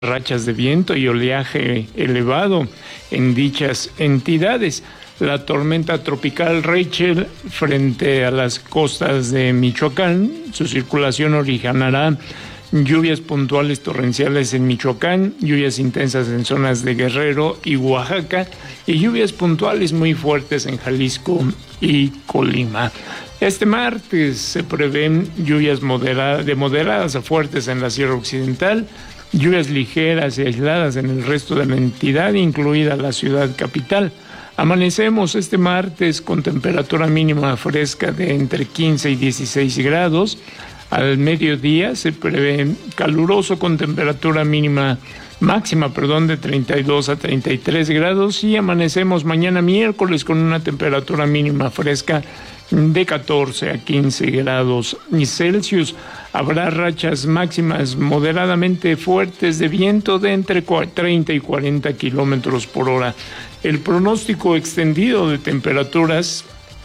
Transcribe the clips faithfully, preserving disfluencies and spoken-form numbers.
rachas de viento y oleaje elevado en dichas entidades. La tormenta tropical Rachel frente a las costas de Michoacán, su circulación originará lluvias puntuales torrenciales en Michoacán, lluvias intensas en zonas de Guerrero y Oaxaca y lluvias puntuales muy fuertes en Jalisco y Colima. Este martes se prevén lluvias moderadas, de moderadas a fuertes en la Sierra Occidental, lluvias ligeras y aisladas en el resto de la entidad, incluida la ciudad capital. Amanecemos este martes con temperatura mínima fresca de entre quince y dieciséis grados. Al mediodía se prevé caluroso con temperatura mínima máxima, perdón, de treinta y dos a treinta y tres grados, y amanecemos mañana miércoles con una temperatura mínima fresca de catorce a quince grados Celsius. Habrá rachas máximas moderadamente fuertes de viento de entre treinta y cuarenta kilómetros por hora. El pronóstico extendido de temperaturas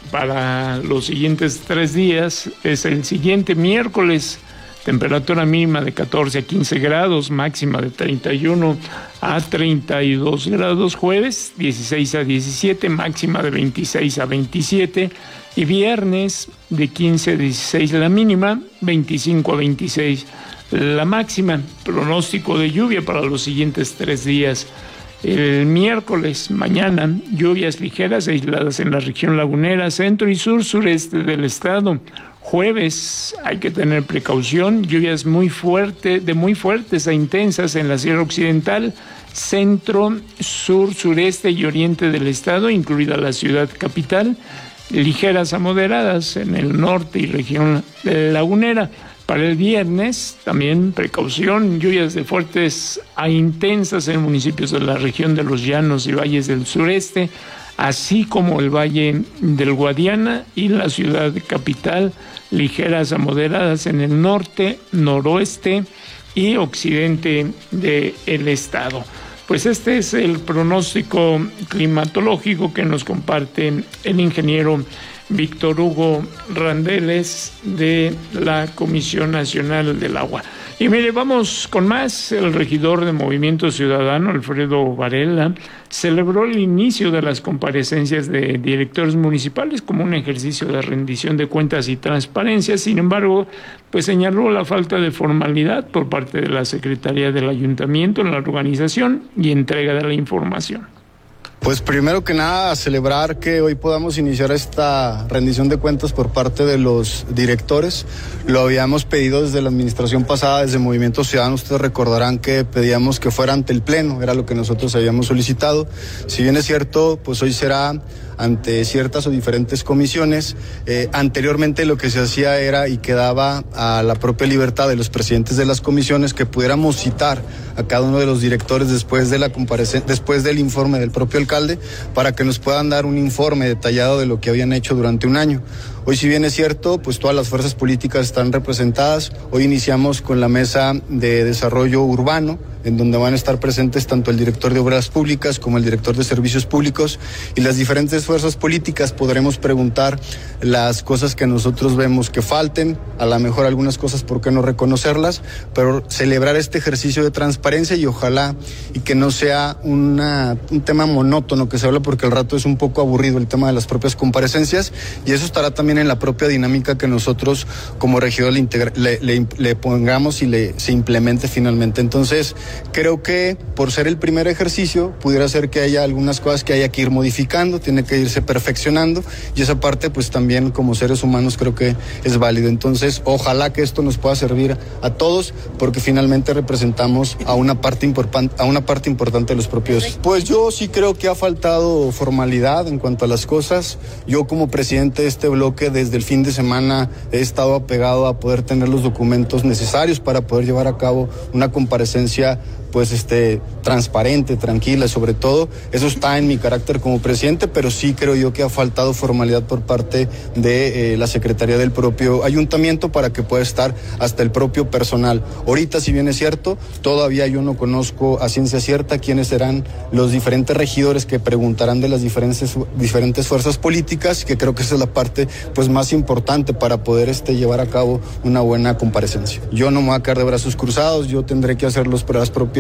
para los siguientes tres días es el siguiente: miércoles, temperatura mínima de catorce a quince grados, máxima de treinta y uno a treinta y dos grados. Jueves, dieciséis a diecisiete, máxima de veintiséis a veintisiete. Y viernes, de quince a dieciséis la mínima, veinticinco a veintiséis la máxima. Pronóstico de lluvia para los siguientes tres días. El miércoles, mañana, lluvias ligeras aisladas en la región lagunera, centro y sur sureste del estado. Jueves, hay que tener precaución, lluvias muy fuertes, de muy fuertes a intensas en la Sierra Occidental, centro, sur, sureste y oriente del estado, incluida la ciudad capital. Ligeras a moderadas en el norte y región lagunera. Para el viernes, también precaución, lluvias de fuertes a intensas en municipios de la región de los Llanos y Valles del Sureste, así como el Valle del Guadiana y la ciudad capital, ligeras a moderadas en el norte, noroeste y occidente del estado. Pues este es el pronóstico climatológico que nos comparte el ingeniero Víctor Hugo Randeles de la Comisión Nacional del Agua. Y mire, vamos con más. El regidor de Movimiento Ciudadano, Alfredo Varela, celebró el inicio de las comparecencias de directores municipales como un ejercicio de rendición de cuentas y transparencia. Sin embargo, pues señaló la falta de formalidad por parte de la Secretaría del Ayuntamiento en la organización y entrega de la información. Pues primero que nada, celebrar que hoy podamos iniciar esta rendición de cuentas por parte de los directores. Lo habíamos pedido desde la administración pasada, desde Movimiento Ciudadano. Ustedes recordarán que pedíamos que fuera ante el Pleno, era lo que nosotros habíamos solicitado. Si bien es cierto, pues hoy será ante ciertas o diferentes comisiones. Eh, anteriormente lo que se hacía era y quedaba a la propia libertad de los presidentes de las comisiones que pudiéramos citar a cada uno de los directores después de la comparecencia, después del informe del propio alcalde, para que nos puedan dar un informe detallado de lo que habían hecho durante un año. Hoy, si bien es cierto, pues todas las fuerzas políticas están representadas. Hoy iniciamos con la mesa de desarrollo urbano, en donde van a estar presentes tanto el director de Obras Públicas como el director de Servicios Públicos, y las diferentes fuerzas políticas podremos preguntar las cosas que nosotros vemos que falten, a lo mejor algunas cosas por qué no reconocerlas, pero celebrar este ejercicio de transparencia y ojalá y que no sea una, un tema monótono que se habla, porque al rato es un poco aburrido el tema de las propias comparecencias, y eso estará también en la propia dinámica que nosotros como regidor le, integra, le, le, le pongamos y le, se implemente finalmente. Entonces, creo que por ser el primer ejercicio, pudiera ser que haya algunas cosas que haya que ir modificando, tiene que irse perfeccionando, y esa parte pues también como seres humanos creo que es válido. Entonces, ojalá que esto nos pueda servir a todos, porque finalmente representamos a una parte importante, a una parte importante de los propios. Pues yo sí creo que ha faltado formalidad en cuanto a las cosas. Yo como presidente de este bloque desde el fin de semana he estado apegado a poder tener los documentos necesarios para poder llevar a cabo una comparecencia pues este transparente, tranquila, sobre todo. Eso está en mi carácter como presidente, pero sí creo yo que ha faltado formalidad por parte de eh, la Secretaría del propio Ayuntamiento para que pueda estar hasta el propio personal. Ahorita, si bien es cierto, todavía yo no conozco a ciencia cierta quiénes serán los diferentes regidores que preguntarán de las diferentes, diferentes fuerzas políticas, que creo que esa es la parte pues más importante para poder este, llevar a cabo una buena comparecencia. Yo no me voy a quedar de brazos cruzados, yo tendré que hacer los, las propias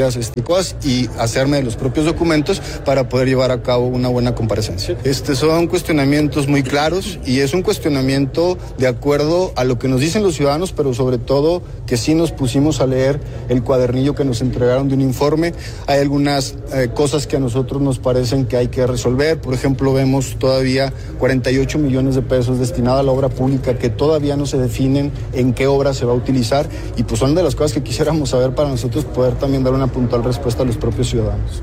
varias este, cosas y hacerme de los propios documentos para poder llevar a cabo una buena comparecencia. Este, son cuestionamientos muy claros y es un cuestionamiento de acuerdo a lo que nos dicen los ciudadanos, pero sobre todo que sí nos pusimos a leer el cuadernillo que nos entregaron de un informe. Hay algunas eh, cosas que a nosotros nos parecen que hay que resolver. Por ejemplo, vemos todavía cuarenta y ocho millones de pesos destinados a la obra pública que todavía no se definen en qué obra se va a utilizar y pues son de las cosas que quisiéramos saber para nosotros poder también dar una puntual respuesta a los propios ciudadanos.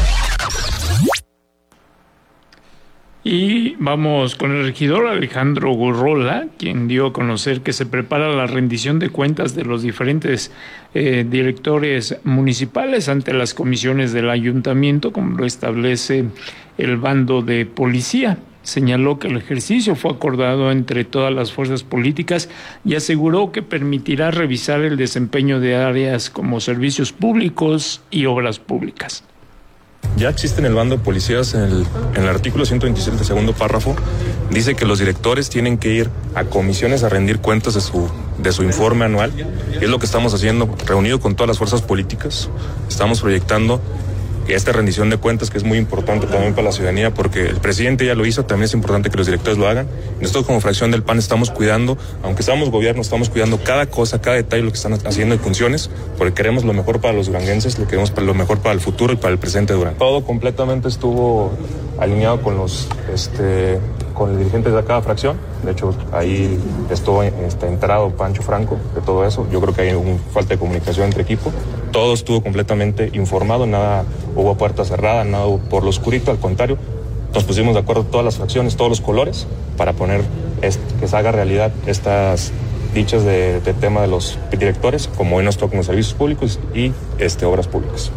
Y vamos con el regidor Alejandro Gurrola, quien dio a conocer que se prepara la rendición de cuentas de los diferentes eh, directores municipales ante las comisiones del ayuntamiento, como lo establece el bando de policía. Señaló que el ejercicio fue acordado entre todas las fuerzas políticas y aseguró que permitirá revisar el desempeño de áreas como servicios públicos y obras públicas. Ya existe en el bando de policías, en el, en el artículo ciento veintisiete, segundo párrafo, dice que los directores tienen que ir a comisiones a rendir cuentas de su, de su informe anual, y es lo que estamos haciendo, reunido con todas las fuerzas políticas. Estamos proyectando esta rendición de cuentas, que es muy importante también para la ciudadanía, porque el presidente ya lo hizo, también es importante que los directores lo hagan. Nosotros como fracción del P A N estamos cuidando, aunque estamos gobierno, estamos cuidando cada cosa, cada detalle de lo que están haciendo en funciones, porque queremos lo mejor para los duranguenses, lo queremos para lo mejor para el futuro y para el presente de Durango. Todo completamente estuvo alineado con los este, con el dirigente de cada fracción. De hecho, ahí estuvo este, enterado Pancho Franco de todo eso. Yo creo que hay una falta de comunicación entre equipo. Todo estuvo completamente informado, nada hubo puerta cerrada, nada hubo por lo oscurito, al contrario. Nos pusimos de acuerdo todas las fracciones, todos los colores, para poner este, que se haga realidad estas dichas de, de tema de los directores, como hoy nos tocan los servicios públicos y este, obras públicas.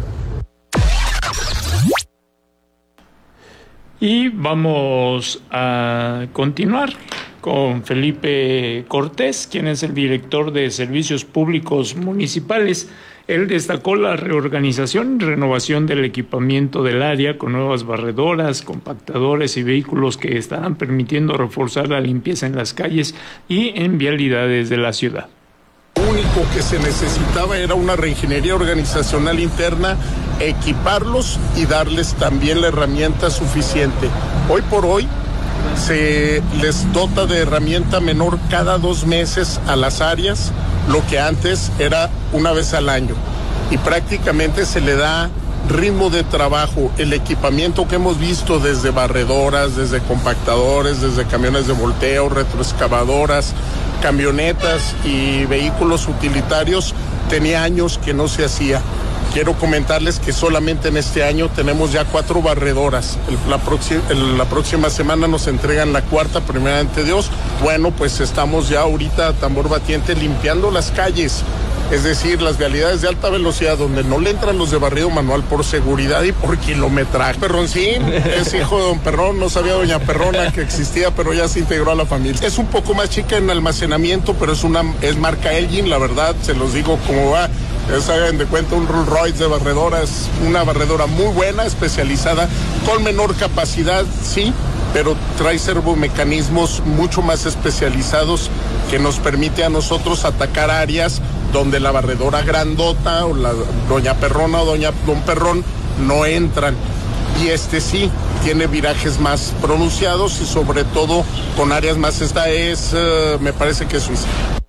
Y vamos a continuar con Felipe Cortés, quien es el director de Servicios Públicos Municipales. Él destacó la reorganización y renovación del equipamiento del área con nuevas barredoras, compactadores y vehículos que estarán permitiendo reforzar la limpieza en las calles y en vialidades de la ciudad. Lo único que se necesitaba era una reingeniería organizacional interna, equiparlos y darles también la herramienta suficiente. Hoy por hoy se les dota de herramienta menor cada dos meses a las áreas, lo que antes era una vez al año, y prácticamente se le da ritmo de trabajo. El equipamiento que hemos visto desde barredoras, desde compactadores, desde camiones de volteo, retroexcavadoras, camionetas y vehículos utilitarios, tenía años que no se hacía. Quiero comentarles que solamente en este año tenemos ya cuatro barredoras. La, próxima, la próxima semana nos entregan la cuarta, primeramente Dios. Bueno, pues estamos ya ahorita a tambor batiente limpiando las calles, es decir, las vialidades de alta velocidad donde no le entran los de barrido manual por seguridad y por kilometraje. Perroncín es hijo de don Perrón, no sabía doña Perrona que existía, pero ya se integró a la familia. Es un poco más chica en almacenamiento, pero es una es marca Elgin, la verdad, se los digo cómo va. Es, hagan de cuenta, un Rolls Royce de barredoras, una barredora muy buena, especializada, con menor capacidad, sí, pero trae servomecanismos mucho más especializados que nos permite a nosotros atacar áreas donde la barredora grandota o la doña Perrona o doña don Perrón no entran. Y este sí, tiene virajes más pronunciados y sobre todo con áreas más, esta es, uh, me parece que es Suiza.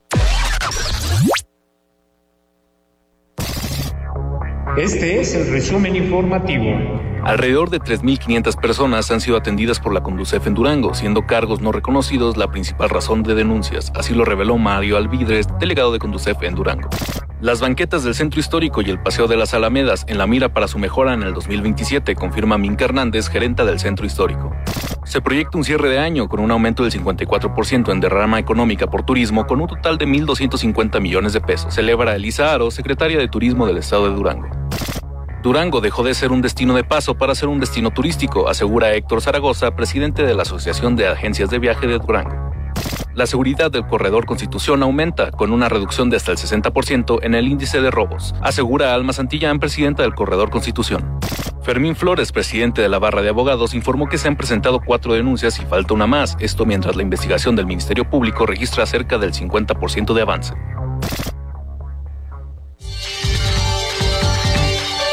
Este es el resumen informativo. Alrededor de tres mil quinientas personas han sido atendidas por la Conducef en Durango, siendo cargos no reconocidos la principal razón de denuncias. Así lo reveló Mario Alvidres, delegado de Conducef en Durango. Las banquetas del Centro Histórico y el Paseo de las Alamedas en la mira para su mejora en el dos mil veintisiete, confirma Minka Hernández, gerenta del Centro Histórico. Se proyecta un cierre de año con un aumento del cincuenta y cuatro por ciento en derrama económica por turismo con un total de mil doscientos cincuenta millones de pesos, celebra Elisa Aro, secretaria de Turismo del Estado de Durango. Durango dejó de ser un destino de paso para ser un destino turístico, asegura Héctor Zaragoza, presidente de la Asociación de Agencias de Viaje de Durango. La seguridad del corredor Constitución aumenta, con una reducción de hasta el sesenta por ciento en el índice de robos, asegura Alma Santillán, presidenta del corredor Constitución. Fermín Flores, presidente de la Barra de Abogados, informó que se han presentado cuatro denuncias y falta una más, esto mientras la investigación del Ministerio Público registra cerca del cincuenta por ciento de avance.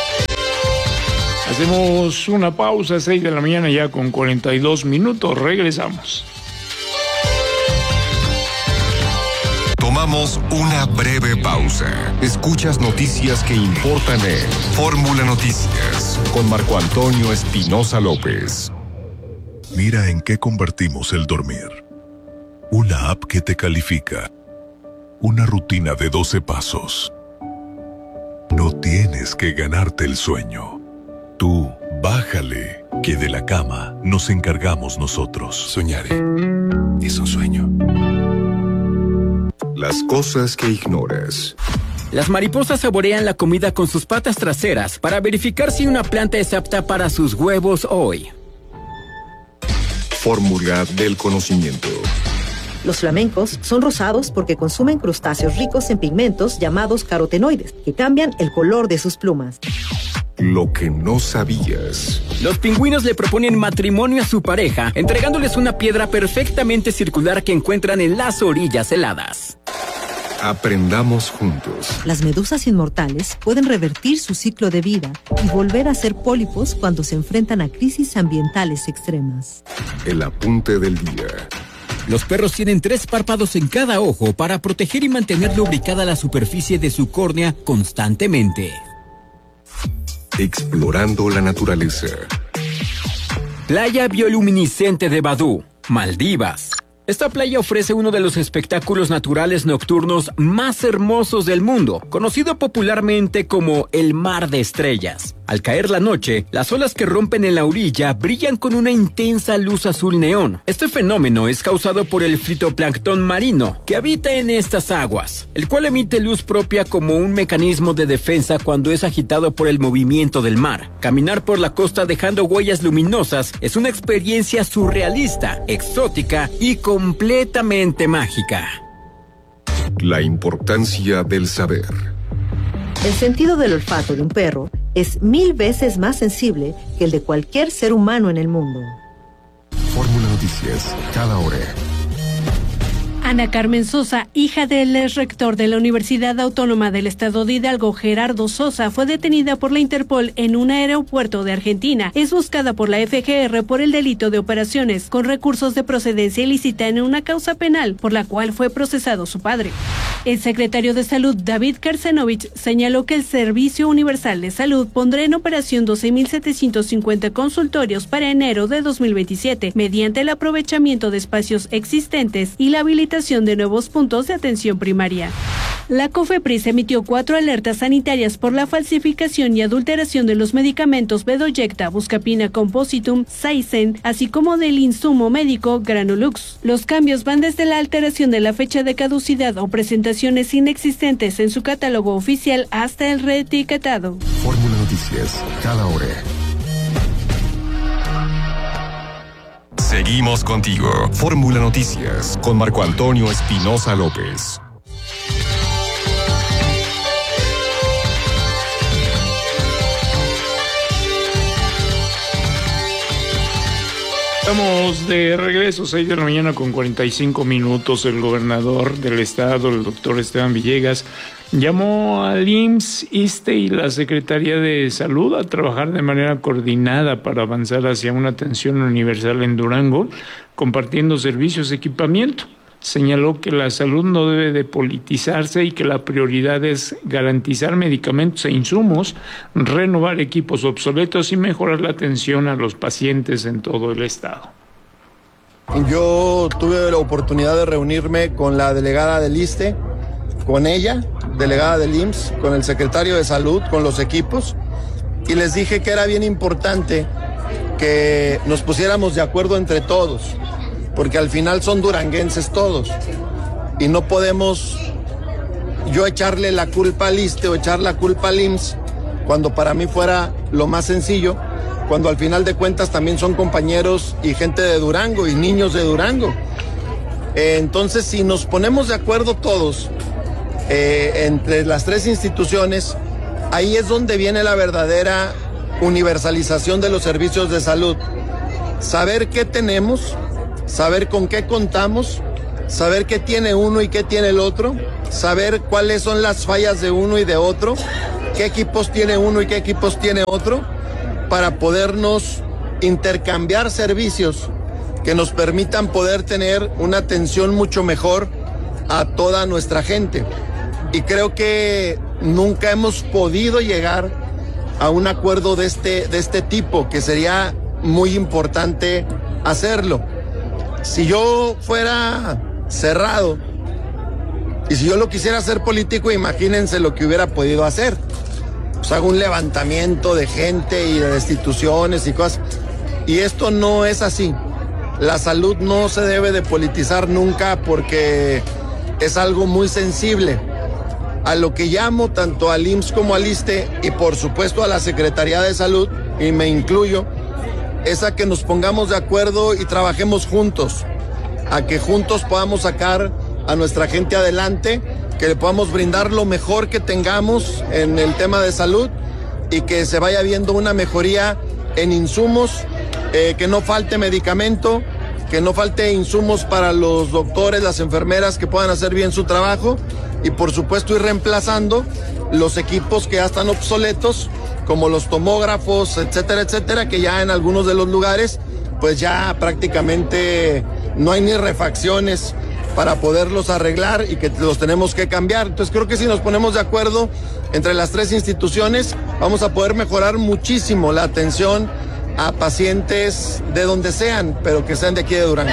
Hacemos una pausa, seis de la mañana ya con cuarenta y dos minutos. Regresamos. Tomamos una breve pausa. Escuchas noticias que importan en Fórmula Noticias con Marco Antonio Espinosa López. Mira en qué convertimos el dormir. Una app que te califica. Una rutina de doce pasos. No tienes que ganarte el sueño. Tú, bájale, que de la cama nos encargamos nosotros. Soñaré. Es un sueño. Las cosas que ignoras. Las mariposas saborean la comida con sus patas traseras para verificar si una planta es apta para sus huevos hoy. Fórmula del conocimiento. Los flamencos son rosados porque consumen crustáceos ricos en pigmentos llamados carotenoides, que cambian el color de sus plumas. Lo que no sabías. Los pingüinos le proponen matrimonio a su pareja, entregándoles una piedra perfectamente circular que encuentran en las orillas heladas. Aprendamos juntos. Las medusas inmortales pueden revertir su ciclo de vida y volver a ser pólipos cuando se enfrentan a crisis ambientales extremas. El apunte del día. Los perros tienen tres párpados en cada ojo para proteger y mantener lubricada la superficie de su córnea constantemente. Explorando la naturaleza. Playa bioluminiscente de Badú, Maldivas. Esta playa ofrece uno de los espectáculos naturales nocturnos más hermosos del mundo, conocido popularmente como el Mar de Estrellas. Al caer la noche, las olas que rompen en la orilla brillan con una intensa luz azul neón. Este fenómeno es causado por el fitoplancton marino, que habita en estas aguas, el cual emite luz propia como un mecanismo de defensa cuando es agitado por el movimiento del mar. Caminar por la costa dejando huellas luminosas es una experiencia surrealista, exótica y completamente mágica. La importancia del saber. El sentido del olfato de un perro es mil veces más sensible que el de cualquier ser humano en el mundo. Fórmula Noticias, cada hora. Ana Carmen Sosa, hija del ex rector de la Universidad Autónoma del Estado de Hidalgo, Gerardo Sosa, fue detenida por la Interpol en un aeropuerto de Argentina. Es buscada por la F G R por el delito de operaciones con recursos de procedencia ilícita en una causa penal por la cual fue procesado su padre. El secretario de Salud, David Kersenovich, señaló que el Servicio Universal de Salud pondrá en operación doce mil setecientos cincuenta consultorios para enero de dos mil veintisiete, mediante el aprovechamiento de espacios existentes y la habilitación de nuevos puntos de atención primaria. La COFEPRIS emitió cuatro alertas sanitarias por la falsificación y adulteración de los medicamentos Bedoyecta, Buscapina Compositum, Saicen, así como del insumo médico Granulux. Los cambios van desde la alteración de la fecha de caducidad o presentaciones inexistentes en su catálogo oficial hasta el reetiquetado. Fórmula Noticias, cada hora. Seguimos contigo. Fórmula Noticias con Marco Antonio Espinosa López. Estamos de regreso, seis de la mañana con cuarenta y cinco minutos. El gobernador del estado, el doctor Esteban Villegas, llamó al I M S S, ISSSTE y la Secretaría de Salud a trabajar de manera coordinada para avanzar hacia una atención universal en Durango, compartiendo servicios y equipamiento. Señaló que la salud no debe de politizarse y que la prioridad es garantizar medicamentos e insumos, renovar equipos obsoletos y mejorar la atención a los pacientes en todo el estado. Yo tuve la oportunidad de reunirme con la delegada del ISSSTE, con ella, delegada del I M S S, con el secretario de Salud, con los equipos, y les dije que era bien importante que nos pusiéramos de acuerdo entre todos, porque al final son duranguenses todos, y no podemos yo echarle la culpa al ISSSTE o echar la culpa al I M S S, cuando para mí fuera lo más sencillo, cuando al final de cuentas también son compañeros y gente de Durango y niños de Durango. Eh, entonces, si nos ponemos de acuerdo todos, Eh, entre las tres instituciones, ahí es donde viene la verdadera universalización de los servicios de salud. Saber qué tenemos, saber con qué contamos, saber qué tiene uno y qué tiene el otro, saber cuáles son las fallas de uno y de otro, qué equipos tiene uno y qué equipos tiene otro, para podernos intercambiar servicios que nos permitan poder tener una atención mucho mejor a toda nuestra gente. Y creo que nunca hemos podido llegar a un acuerdo de este, de este tipo, que sería muy importante hacerlo. Si yo fuera cerrado y si yo lo quisiera hacer político, imagínense lo que hubiera podido hacer. Pues hago un levantamiento de gente y de destituciones y cosas. Y esto no es así. La salud no se debe de politizar nunca porque es algo muy sensible. A lo que llamo tanto al I M S S como al ISSSTE y por supuesto a la Secretaría de Salud, y me incluyo, es a que nos pongamos de acuerdo y trabajemos juntos, a que juntos podamos sacar a nuestra gente adelante, que le podamos brindar lo mejor que tengamos en el tema de salud y que se vaya viendo una mejoría en insumos, eh, que no falte medicamento, que no falte insumos para los doctores, las enfermeras, que puedan hacer bien su trabajo y por supuesto ir reemplazando los equipos que ya están obsoletos, como los tomógrafos, etcétera, etcétera, que ya en algunos de los lugares pues ya prácticamente no hay ni refacciones para poderlos arreglar y que los tenemos que cambiar. Entonces creo que si nos ponemos de acuerdo entre las tres instituciones vamos a poder mejorar muchísimo la atención a pacientes de donde sean, pero que sean de aquí de Durango.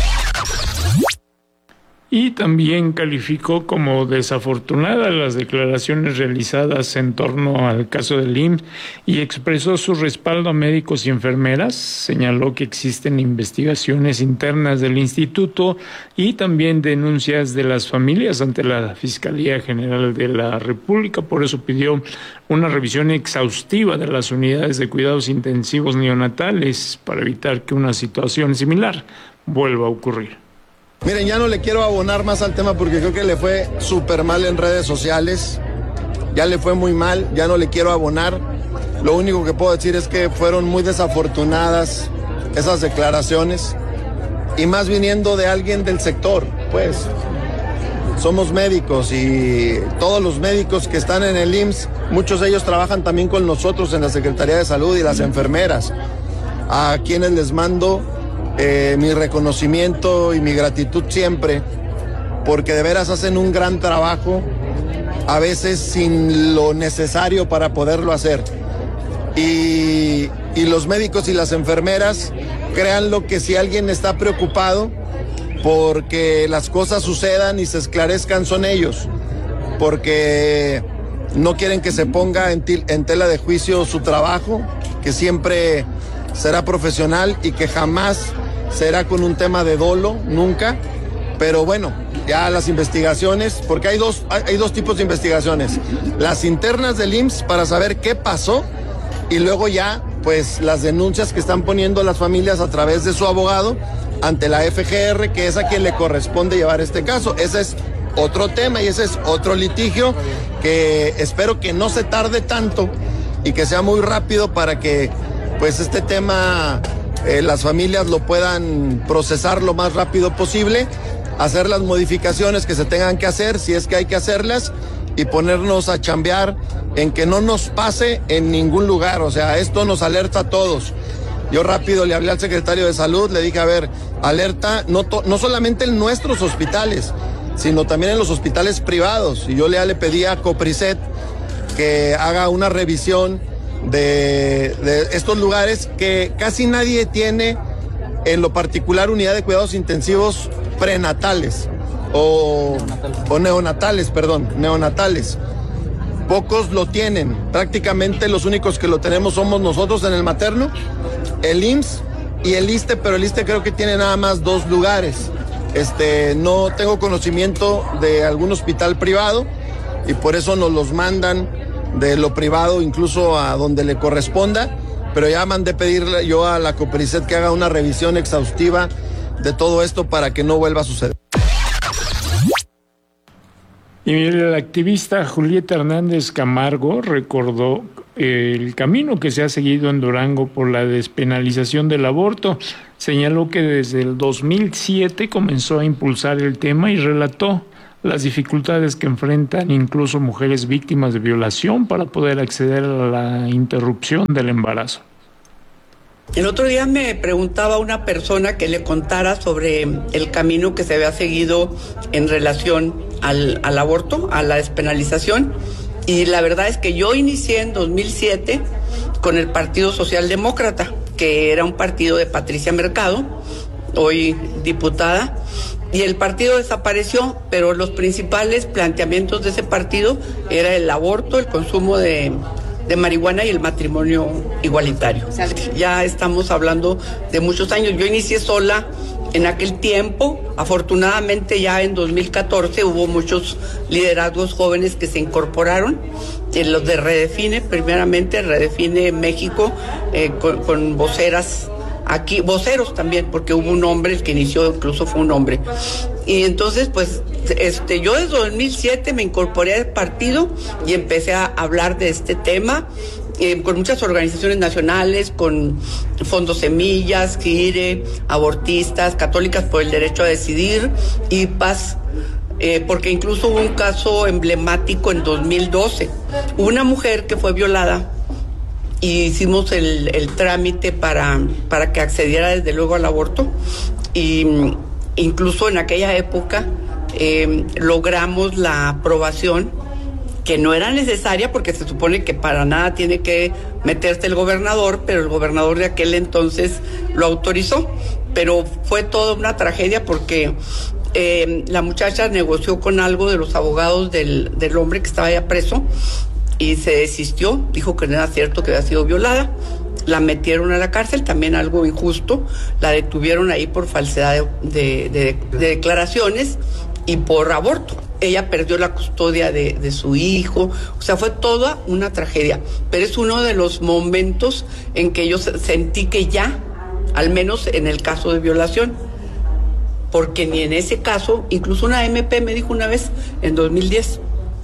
Y también calificó como desafortunadas las declaraciones realizadas en torno al caso del I M S S y expresó su respaldo a médicos y enfermeras. Señaló que existen investigaciones internas del instituto y también denuncias de las familias ante la Fiscalía General de la República. Por eso pidió una revisión exhaustiva de las unidades de cuidados intensivos neonatales para evitar que una situación similar vuelva a ocurrir. Miren, ya no le quiero abonar más al tema porque creo que le fue súper mal en redes sociales. Ya le fue muy mal, ya no le quiero abonar. Lo único que puedo decir es que fueron muy desafortunadas esas declaraciones. Y más viniendo de alguien del sector, pues. Somos médicos y todos los médicos que están en el I M S S, muchos de ellos trabajan también con nosotros en la Secretaría de Salud y las enfermeras, a quienes les mando Eh, mi reconocimiento y mi gratitud siempre, porque de veras hacen un gran trabajo, a veces sin lo necesario para poderlo hacer. Y, y los médicos y las enfermeras, créanlo que si alguien está preocupado porque las cosas sucedan y se esclarezcan, son ellos, porque no quieren que se ponga en, en tela de juicio su trabajo, que siempre será profesional y que jamás será con un tema de dolo, nunca. Pero bueno, ya las investigaciones, porque hay dos, hay dos tipos de investigaciones. Las internas del I M S S para saber qué pasó y luego ya, pues las denuncias que están poniendo las familias a través de su abogado ante la F G R, que es a quien le corresponde llevar este caso. Ese es otro tema y ese es otro litigio que espero que no se tarde tanto y que sea muy rápido para que pues este tema eh, las familias lo puedan procesar lo más rápido posible, hacer las modificaciones que se tengan que hacer si es que hay que hacerlas y ponernos a chambear en que no nos pase en ningún lugar. O sea, esto nos alerta a todos. Yo rápido le hablé al secretario de Salud, le dije, a ver, alerta no, to- no solamente en nuestros hospitales, sino también en los hospitales privados. Y yo ya le pedí a Copricet que haga una revisión de, de estos lugares que casi nadie tiene, en lo particular unidad de cuidados intensivos prenatales o, o neonatales, perdón, neonatales. Pocos lo tienen, prácticamente los únicos que lo tenemos somos nosotros en el materno, el I M S S y el ISSSTE, pero el ISSSTE creo que tiene nada más dos lugares. Este, no tengo conocimiento de algún hospital privado y por eso nos los mandan de lo privado incluso a donde le corresponda, pero ya mandé pedirle yo a la Copricet que haga una revisión exhaustiva de todo esto para que no vuelva a suceder. Y mire, la activista Julieta Hernández Camargo recordó el camino que se ha seguido en Durango por la despenalización del aborto. Señaló que desde el dos mil siete comenzó a impulsar el tema y relató las dificultades que enfrentan incluso mujeres víctimas de violación para poder acceder a la interrupción del embarazo. El otro día me preguntaba una persona que le contara sobre el camino que se había seguido en relación al, al aborto, a la despenalización, y la verdad es que yo inicié en dos mil siete con el Partido Socialdemócrata, que era un partido de Patricia Mercado, hoy diputada, y el partido desapareció, pero los principales planteamientos de ese partido era el aborto, el consumo de de marihuana y el matrimonio igualitario. Ya estamos hablando de muchos años. Yo inicié sola en aquel tiempo. Afortunadamente ya en dos mil catorce hubo muchos liderazgos jóvenes que se incorporaron, en los de Redefine, primeramente Redefine México, eh, con, con voceras aquí, voceros también, porque hubo un hombre, el que inició incluso fue un hombre. Y entonces, pues, este, yo desde dos mil siete me incorporé al partido y empecé a hablar de este tema, eh, con muchas organizaciones nacionales, con Fondo Semillas, GIRE, abortistas, Católicas por el Derecho a Decidir, I P A S, eh, porque incluso hubo un caso emblemático en dos mil doce. Una mujer que fue violada, y hicimos el, el trámite para, para que accediera desde luego al aborto, y incluso en aquella época eh, logramos la aprobación, que no era necesaria porque se supone que para nada tiene que meterse el gobernador, pero el gobernador de aquel entonces lo autorizó. Pero fue toda una tragedia porque eh, la muchacha negoció con algo de los abogados del, del hombre que estaba ya preso, y se desistió, dijo que no era cierto que había sido violada, la metieron a la cárcel, también algo injusto, la detuvieron ahí por falsedad de, de, de, de declaraciones y por aborto. Ella perdió la custodia de, de su hijo, o sea, fue toda una tragedia, pero es uno de los momentos en que yo sentí que ya, al menos en el caso de violación, porque ni en ese caso, incluso una M P me dijo una vez, en dos mil diez,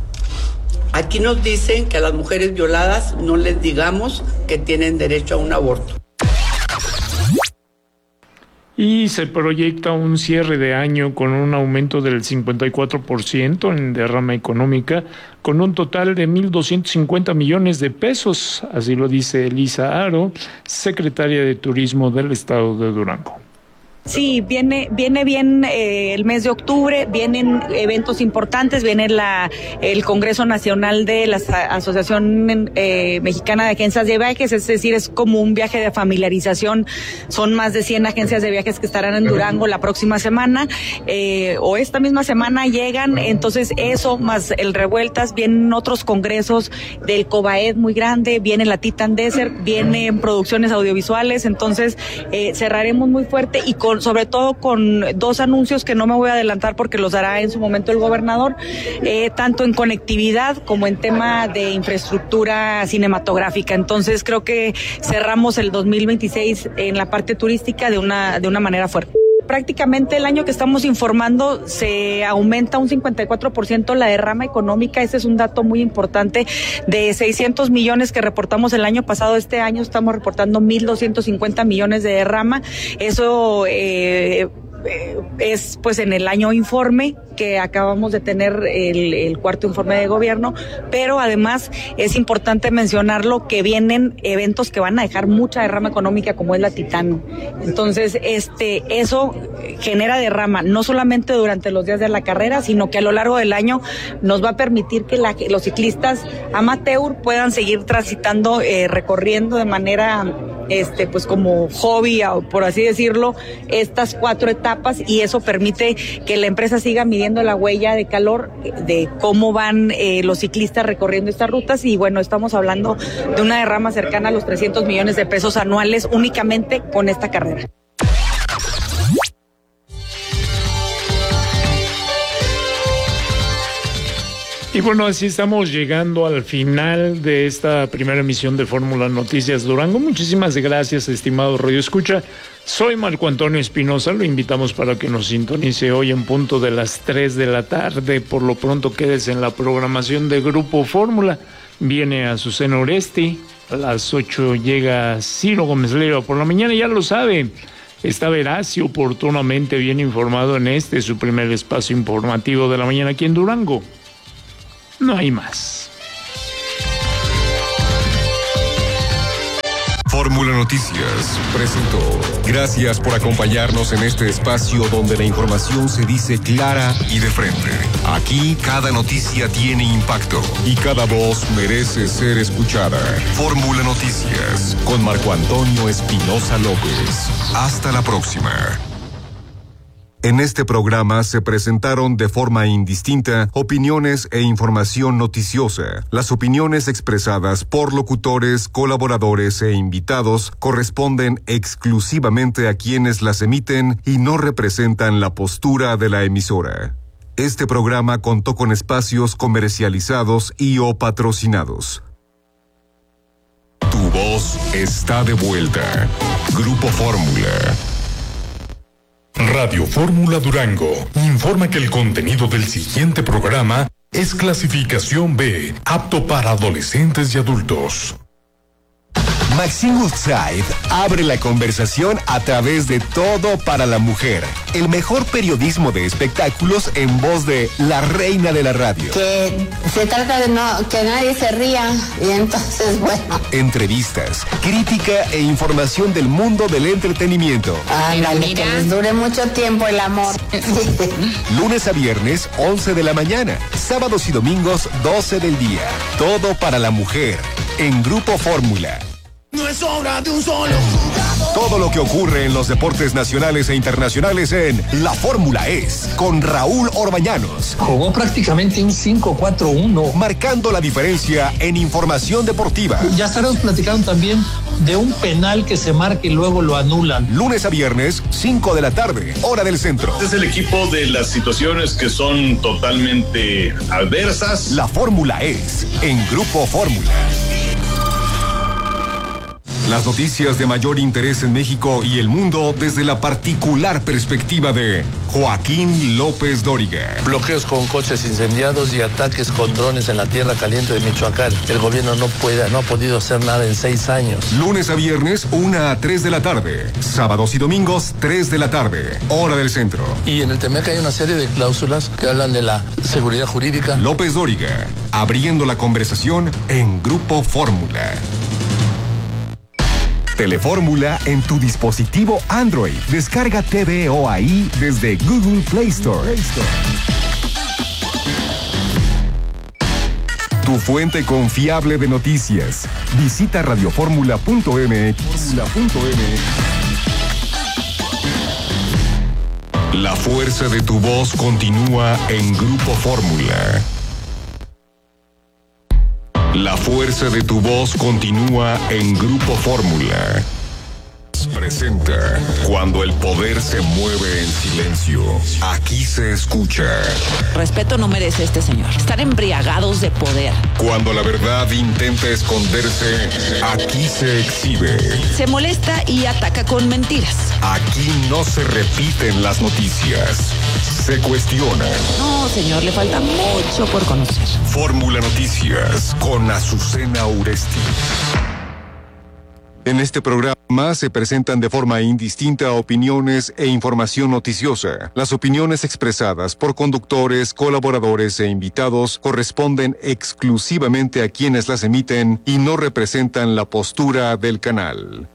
aquí nos dicen que a las mujeres violadas no les digamos que tienen derecho a un aborto. Y se proyecta un cierre de año con un aumento del cincuenta y cuatro por ciento en derrama económica, con un total de mil doscientos cincuenta millones de pesos, así lo dice Elisa Aro, secretaria de Turismo del Estado de Durango. Sí, viene viene bien eh, el mes de octubre, vienen eventos importantes, viene la el Congreso Nacional de la Asociación eh, Mexicana de Agencias de Viajes, es decir, es como un viaje de familiarización. Son más de cien agencias de viajes que estarán en Durango la próxima semana, eh, o esta misma semana llegan, entonces eso, más el Revueltas, vienen otros congresos del COBAED muy grande, viene la Titan Desert, vienen producciones audiovisuales, entonces eh, cerraremos muy fuerte y con sobre todo con dos anuncios que no me voy a adelantar porque los dará en su momento el gobernador, eh, tanto en conectividad como en tema de infraestructura cinematográfica. Entonces creo que cerramos el dos mil veintiséis en la parte turística de una, de una manera fuerte. Prácticamente el año que estamos informando se aumenta un cincuenta y cuatro por ciento la derrama económica. Ese es un dato muy importante. De seiscientos millones que reportamos el año pasado, este año estamos reportando mil doscientos cincuenta millones de derrama. Eso eh, es pues en el año informe que acabamos de tener el, el cuarto informe de gobierno, pero además es importante mencionarlo que vienen eventos que van a dejar mucha derrama económica como es la Titán. Entonces, este, eso genera derrama no solamente durante los días de la carrera, sino que a lo largo del año nos va a permitir que la, los ciclistas amateur puedan seguir transitando, eh, recorriendo de manera, este, pues como hobby, por así decirlo, estas cuatro etapas, y eso permite que la empresa siga midiendo la huella de calor de cómo van eh, los ciclistas recorriendo estas rutas, y bueno, estamos hablando de una derrama cercana a los trescientos millones de pesos anuales únicamente con esta carrera. Y bueno, así estamos llegando al final de esta primera emisión de Fórmula Noticias Durango. Muchísimas gracias, estimado Radio Escucha. Soy Marco Antonio Espinosa, lo invitamos para que nos sintonice hoy en punto de las tres de la tarde. Por lo pronto, quédese en la programación de Grupo Fórmula. Viene Azucena Oresti, a las ocho llega Ciro Gómez Leiva por la mañana, ya lo sabe. Está veraz y oportunamente bien informado en este, su primer espacio informativo de la mañana aquí en Durango. No hay más. Fórmula Noticias presentó. Gracias por acompañarnos en este espacio donde la información se dice clara y de frente. Aquí cada noticia tiene impacto y cada voz merece ser escuchada. Fórmula Noticias con Marco Antonio Espinosa López. Hasta la próxima. En este programa se presentaron de forma indistinta opiniones e información noticiosa. Las opiniones expresadas por locutores, colaboradores e invitados corresponden exclusivamente a quienes las emiten y no representan la postura de la emisora. Este programa contó con espacios comercializados y o patrocinados. Tu voz está de vuelta. Grupo Fórmula. Radio Fórmula Durango informa que el contenido del siguiente programa es clasificación B, apto para adolescentes y adultos. Maxine Woodside abre la conversación a través de Todo para la Mujer, el mejor periodismo de espectáculos en voz de la reina de la radio. Que se trata de no que nadie se ría y entonces, bueno. Entrevistas, crítica e información del mundo del entretenimiento. Ándale, que les dure mucho tiempo el amor. Lunes a viernes, once de la mañana. Sábados y domingos, doce del día. Todo para la Mujer, en Grupo Fórmula. No es obra de un solo jugador. Todo lo que ocurre en los deportes nacionales e internacionales en La Fórmula Es, con Raúl Orbañanos. Jugó prácticamente un cinco cuatro uno. Marcando la diferencia en información deportiva. Ya estaremos platicando también de un penal que se marca y luego lo anulan. Lunes a viernes, cinco de la tarde, hora del centro. Este es el equipo de las situaciones que son totalmente adversas. La Fórmula Es, en Grupo Fórmula. Las noticias de mayor interés en México y el mundo desde la particular perspectiva de Joaquín López Dóriga. Bloqueos con coches incendiados y ataques con drones en la tierra caliente de Michoacán. El gobierno no puede, no ha podido hacer nada en seis años. Lunes a viernes, una a tres de la tarde. Sábados y domingos, tres de la tarde. Hora del centro. Y en el T M E C hay una serie de cláusulas que hablan de la seguridad jurídica. López Dóriga, abriendo la conversación en Grupo Fórmula. Telefórmula en tu dispositivo Android. Descarga T V O ahí desde Google Play Store. Tu fuente confiable de noticias. Visita radioformula punto m x. La fuerza de tu voz continúa en Grupo Fórmula. La fuerza de tu voz continúa en Grupo Fórmula. Presenta Cuando el poder se mueve en silencio. Aquí se escucha. Respeto no merece este señor. Están embriagados de poder. Cuando la verdad intenta esconderse, aquí se exhibe. Se molesta y ataca con mentiras. Aquí no se repiten las noticias. Se cuestionan. No, señor, le falta mucho por conocer. Fórmula Noticias con Azucena Uresti. En este programa se presentan de forma indistinta opiniones e información noticiosa. Las opiniones expresadas por conductores, colaboradores e invitados corresponden exclusivamente a quienes las emiten y no representan la postura del canal.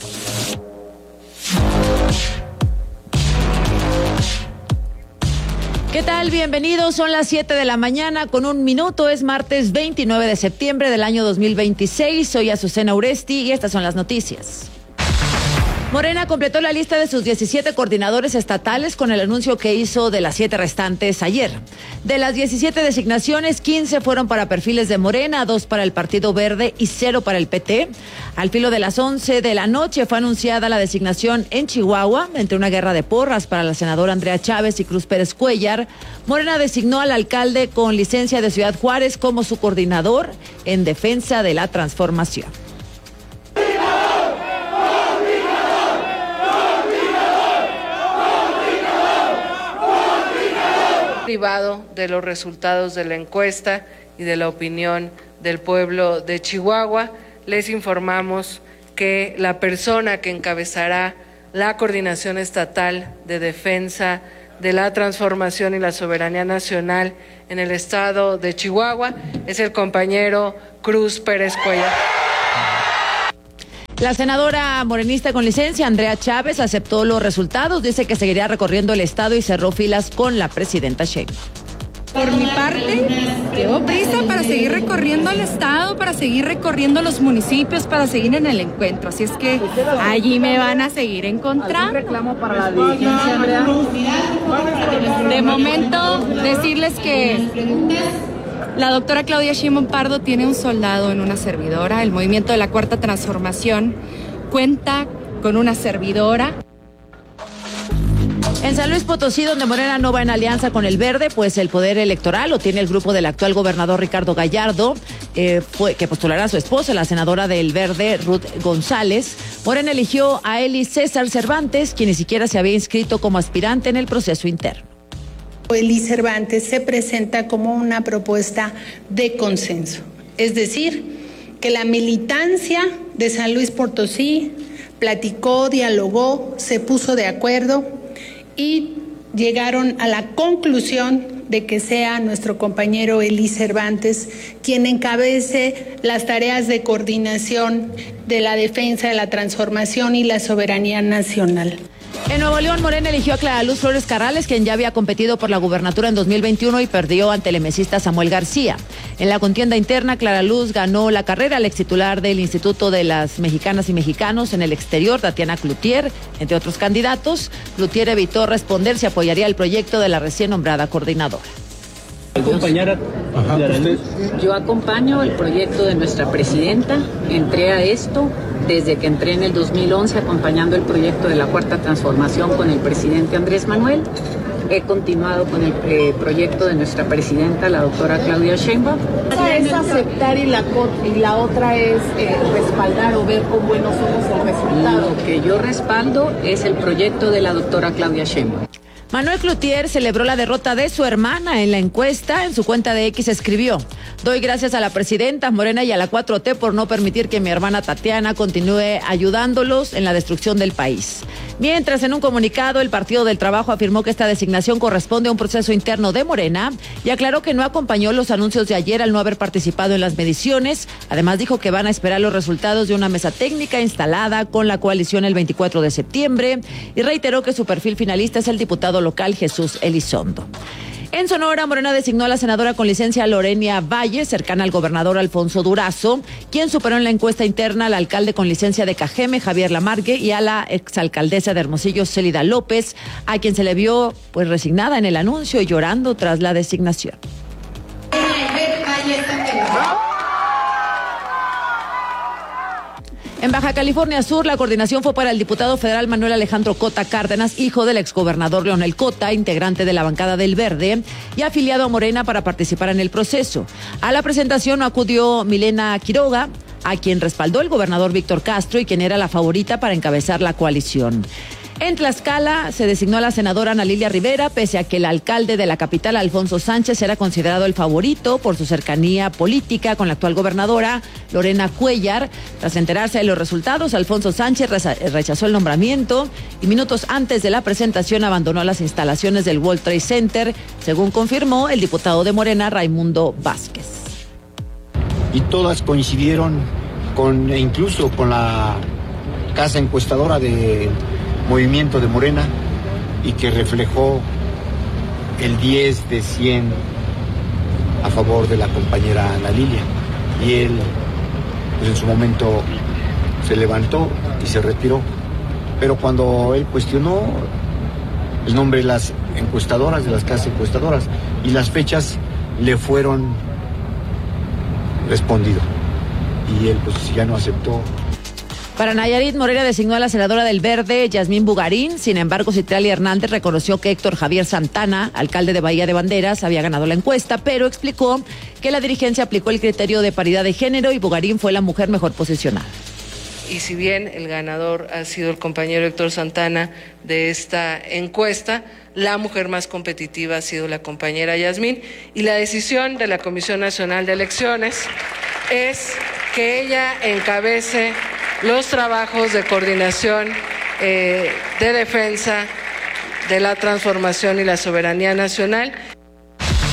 ¿Qué tal? Bienvenidos. Son las siete de la mañana con un minuto. Es martes veintinueve de septiembre del año dos mil veintiséis. Soy Azucena Uresti y estas son las noticias. Morena completó la lista de sus diecisiete coordinadores estatales con el anuncio que hizo de las siete restantes ayer. De las diecisiete designaciones, quince fueron para perfiles de Morena, dos para el Partido Verde y cero para el P T. Al filo de las once de la noche fue anunciada la designación en Chihuahua, entre una guerra de porras para la senadora Andrea Chávez y Cruz Pérez Cuellar. Morena designó al alcalde con licencia de Ciudad Juárez como su coordinador en defensa de la transformación. Privado de los resultados de la encuesta y de la opinión del pueblo de Chihuahua, les informamos que la persona que encabezará la Coordinación Estatal de Defensa de la Transformación y la Soberanía Nacional en el estado de Chihuahua es el compañero Cruz Pérez Cuellar. La senadora morenista con licencia, Andrea Chávez, aceptó los resultados, dice que seguiría recorriendo el estado y cerró filas con la presidenta Sheinbaum. Por mi parte, llevo prisa para seguir recorriendo el estado, para seguir recorriendo los municipios, para seguir en el encuentro. Así es que allí me van a seguir encontrando. ¿Algún reclamo para la dirigencia, Andrea? De momento, decirles que la doctora Claudia Sheinbaum Pardo tiene un soldado en una servidora. El movimiento de la Cuarta Transformación cuenta con una servidora. En San Luis Potosí, donde Morena no va en alianza con el Verde, pues el poder electoral lo tiene el grupo del actual gobernador Ricardo Gallardo, eh, fue, que postulará a su esposa, la senadora del Verde, Ruth González. Morena eligió a Eli César Cervantes, quien ni siquiera se había inscrito como aspirante en el proceso interno. Eli Cervantes se presenta como una propuesta de consenso, es decir, que la militancia de San Luis Potosí platicó, dialogó, se puso de acuerdo y llegaron a la conclusión de que sea nuestro compañero Eli Cervantes quien encabece las tareas de coordinación de la defensa de la transformación y la soberanía nacional. En Nuevo León, Morena eligió a Clara Luz Flores Carrales, quien ya había competido por la gubernatura en dos mil veintiuno y perdió ante el emesista Samuel García. En la contienda interna, Clara Luz ganó la carrera al ex titular del Instituto de las Mexicanas y Mexicanos en el exterior, Tatiana Cloutier, entre otros candidatos. Cloutier evitó responder si apoyaría el proyecto de la recién nombrada coordinadora. Compañera, yo acompaño el proyecto de nuestra presidenta, entré a esto desde que entré en el dos mil once acompañando el proyecto de la Cuarta Transformación con el presidente Andrés Manuel. He continuado con el eh, proyecto de nuestra presidenta, la doctora Claudia Sheinbaum. Una es aceptar y la, y la otra es eh, respaldar o ver con buenos ojos el resultado. Lo que yo respaldo es el proyecto de la doctora Claudia Sheinbaum. Manuel Cloutier celebró la derrota de su hermana en la encuesta. En su cuenta de X escribió: doy gracias a la presidenta Morena y a la cuatro T por no permitir que mi hermana Tatiana continúe ayudándolos en la destrucción del país. Mientras, en un comunicado, el Partido del Trabajo afirmó que esta designación corresponde a un proceso interno de Morena y aclaró que no acompañó los anuncios de ayer al no haber participado en las mediciones. Además, dijo que van a esperar los resultados de una mesa técnica instalada con la coalición el veinticuatro de septiembre y reiteró que su perfil finalista es el diputado local Jesús Elizondo. En Sonora, Morena designó a la senadora con licencia Lorenia Valle, cercana al gobernador Alfonso Durazo, quien superó en la encuesta interna al alcalde con licencia de Cajeme, Javier Lamarque, y a la exalcaldesa de Hermosillo, Célida López, a quien se le vio pues resignada en el anuncio y llorando tras la designación. En Baja California Sur, la coordinación fue para el diputado federal Manuel Alejandro Cota Cárdenas, hijo del exgobernador Leonel Cota, integrante de la bancada del Verde y afiliado a Morena para participar en el proceso. A la presentación acudió Milena Quiroga, a quien respaldó el gobernador Víctor Castro y quien era la favorita para encabezar la coalición. En Tlaxcala se designó a la senadora Ana Lilia Rivera, pese a que el alcalde de la capital, Alfonso Sánchez, era considerado el favorito por su cercanía política con la actual gobernadora, Lorena Cuellar. Tras enterarse de los resultados, Alfonso Sánchez rechazó el nombramiento y minutos antes de la presentación abandonó las instalaciones del World Trade Center, según confirmó el diputado de Morena, Raimundo Vázquez. Y todas coincidieron con, incluso con la casa encuestadora de Movimiento de Morena, y que reflejó el diez de cien a favor de la compañera Ana Lilia. Y él, pues en su momento se levantó y se retiró. Pero cuando él cuestionó el nombre de las encuestadoras, de las casas encuestadoras, y las fechas le fueron respondido. Y él pues ya no aceptó. Para Nayarit, Morena designó a la senadora del Verde, Yasmín Bugarín. Sin embargo, Citlali Hernández reconoció que Héctor Javier Santana, alcalde de Bahía de Banderas, había ganado la encuesta, pero explicó que la dirigencia aplicó el criterio de paridad de género y Bugarín fue la mujer mejor posicionada. Y si bien el ganador ha sido el compañero Héctor Santana de esta encuesta, la mujer más competitiva ha sido la compañera Yasmín, y la decisión de la Comisión Nacional de Elecciones es que ella encabece los trabajos de coordinación eh, de defensa de la transformación y la soberanía nacional.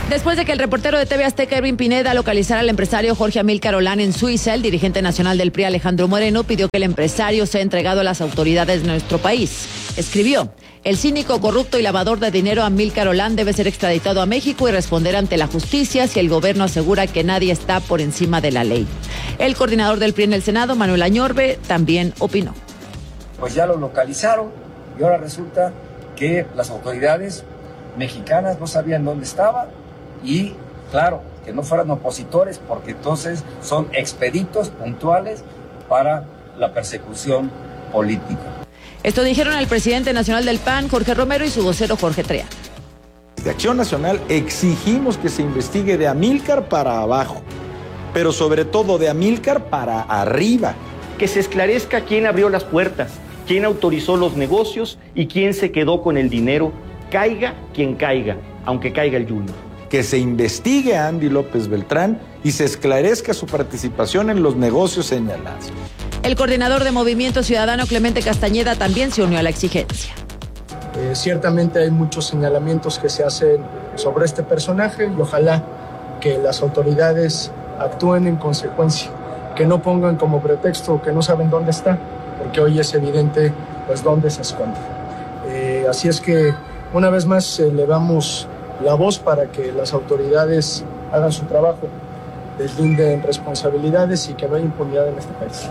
Después de que el reportero de T V Azteca, Erwin Pineda, localizara al empresario Jorge Amílcar Olán en Suiza, el dirigente nacional del P R I, Alejandro Moreno, pidió que el empresario sea entregado a las autoridades de nuestro país. Escribió: el cínico, corrupto y lavador de dinero Amílcar Olán debe ser extraditado a México y responder ante la justicia si el gobierno asegura que nadie está por encima de la ley. El coordinador del P R I en el Senado, Manuel Añorbe, también opinó. Pues ya lo localizaron y ahora resulta que las autoridades mexicanas no sabían dónde estaba. Y, claro, que no fueran opositores, porque entonces son expeditos puntuales para la persecución política. Esto dijeron el presidente nacional del P A N, Jorge Romero, y su vocero, Jorge Trea. De Acción Nacional exigimos que se investigue de Amílcar para abajo, pero sobre todo de Amílcar para arriba. Que se esclarezca quién abrió las puertas, quién autorizó los negocios y quién se quedó con el dinero. Caiga quien caiga, aunque caiga el Junior. Que se investigue a Andy López Beltrán y se esclarezca su participación en los negocios señalados. El coordinador de Movimiento Ciudadano, Clemente Castañeda, también se unió a la exigencia. Eh, ciertamente hay muchos señalamientos que se hacen sobre este personaje y ojalá que las autoridades actúen en consecuencia, que no pongan como pretexto que no saben dónde está, porque hoy es evidente pues dónde se esconde. Eh, así es que una vez más elevamos la voz para que las autoridades hagan su trabajo, deslinden responsabilidades y que no haya impunidad en este país.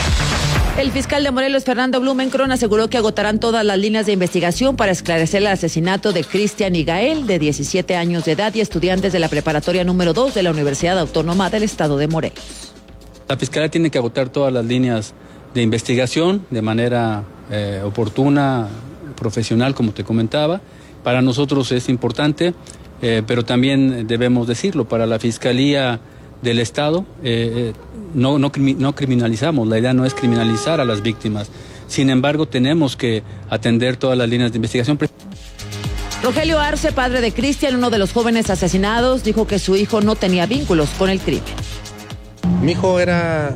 El fiscal de Morelos, Fernando Blumenkron, aseguró que agotarán todas las líneas de investigación para esclarecer el asesinato de Cristian y Gael, de diecisiete años de edad y estudiantes de la preparatoria número dos de la Universidad Autónoma del Estado de Morelos. La Fiscalía tiene que agotar todas las líneas de investigación de manera eh, oportuna, profesional, como te comentaba. Para nosotros es importante, eh, pero también debemos decirlo, para la Fiscalía del Estado eh, no, no, no criminalizamos, la idea no es criminalizar a las víctimas. Sin embargo, tenemos que atender todas las líneas de investigación. Rogelio Arce, padre de Cristian, uno de los jóvenes asesinados, dijo que su hijo no tenía vínculos con el crimen. Mi hijo era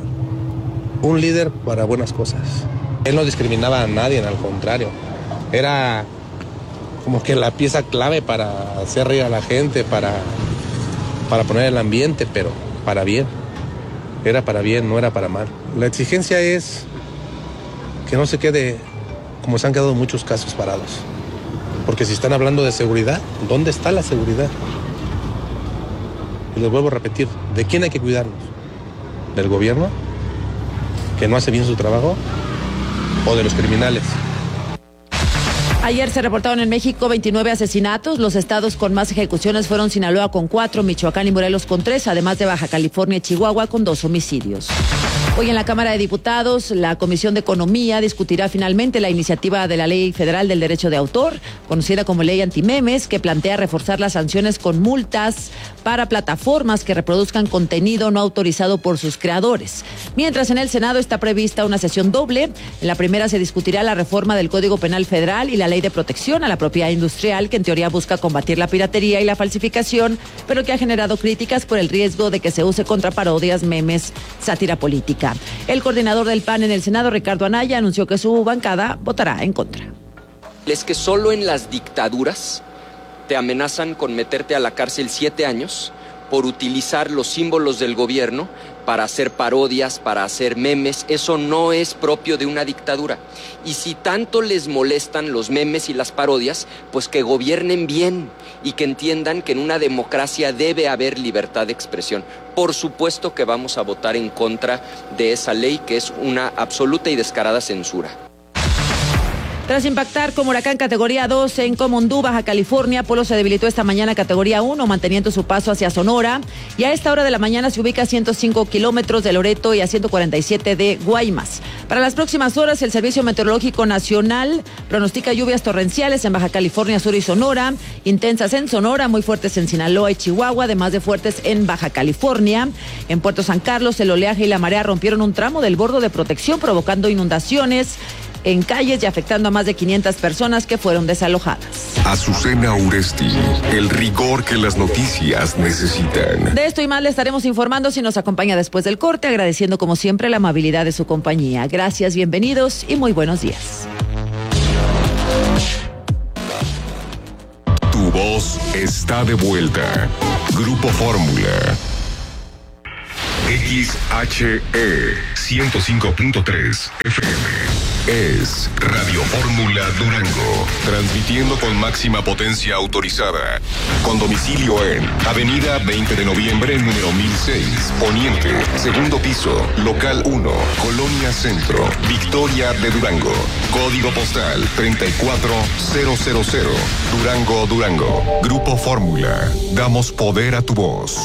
un líder para buenas cosas. Él no discriminaba a nadie, al contrario. Era como que la pieza clave para hacer reír a la gente, para, para poner el ambiente, pero para bien. Era para bien, no era para mal. La exigencia es que no se quede como se han quedado muchos casos parados. Porque si están hablando de seguridad, ¿dónde está la seguridad? Y les vuelvo a repetir, ¿de quién hay que cuidarnos? ¿Del gobierno, que no hace bien su trabajo, o de los criminales? Ayer se reportaron en México veintinueve asesinatos. Los estados con más ejecuciones fueron Sinaloa con cuatro, Michoacán y Morelos con tres, además de Baja California y Chihuahua con dos homicidios. Hoy en la Cámara de Diputados, la Comisión de Economía discutirá finalmente la iniciativa de la Ley Federal del Derecho de Autor, conocida como Ley Antimemes, que plantea reforzar las sanciones con multas para plataformas que reproduzcan contenido no autorizado por sus creadores. Mientras en el Senado está prevista una sesión doble. En la primera se discutirá la reforma del Código Penal Federal y la Ley de Protección a la Propiedad Industrial, que en teoría busca combatir la piratería y la falsificación, pero que ha generado críticas por el riesgo de que se use contra parodias, memes, sátira política. El coordinador del P A N en el Senado, Ricardo Anaya, anunció que su bancada votará en contra. Es que solo en las dictaduras te amenazan con meterte a la cárcel siete años por utilizar los símbolos del gobierno para hacer parodias, para hacer memes. Eso no es propio de una dictadura. Y si tanto les molestan los memes y las parodias, pues que gobiernen bien y que entiendan que en una democracia debe haber libertad de expresión. Por supuesto que vamos a votar en contra de esa ley, que es una absoluta y descarada censura. Tras impactar como huracán categoría dos en Comondú, Baja California, Polo se debilitó esta mañana a categoría uno, manteniendo su paso hacia Sonora, y a esta hora de la mañana se ubica a ciento cinco kilómetros de Loreto y a ciento cuarenta y siete de Guaymas. Para las próximas horas, el Servicio Meteorológico Nacional pronostica lluvias torrenciales en Baja California Sur y Sonora, intensas en Sonora, muy fuertes en Sinaloa y Chihuahua, además de fuertes en Baja California. En Puerto San Carlos, el oleaje y la marea rompieron un tramo del bordo de protección, provocando inundaciones en calles y afectando a más de quinientas personas que fueron desalojadas. Azucena Uresti, el rigor que las noticias necesitan. De esto y más le estaremos informando si nos acompaña después del corte, agradeciendo como siempre la amabilidad de su compañía. Gracias, bienvenidos y muy buenos días. Tu voz está de vuelta. Grupo Fórmula. X H E ciento cinco punto tres F M es Radio Fórmula Durango, transmitiendo con máxima potencia autorizada, con domicilio en Avenida veinte de noviembre, número mil seis, Poniente, segundo piso, local uno, Colonia Centro, Victoria de Durango, código postal treinta y cuatro mil, Durango, Durango. Grupo Fórmula, damos poder a tu voz.